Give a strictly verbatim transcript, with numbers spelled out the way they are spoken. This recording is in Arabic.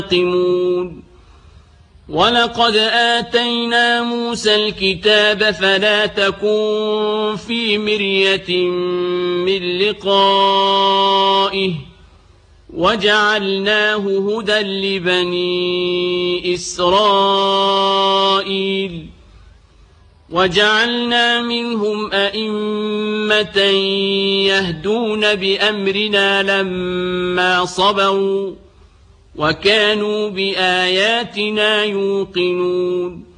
ينتقمون ولقد آتينا موسى الكتاب فلا تكن في مرية من لقائه وجعلناه هدى لبني إسرائيل وجعلنا منهم أئمة يهدون بأمرنا لما صبروا وكانوا بآياتنا يوقنون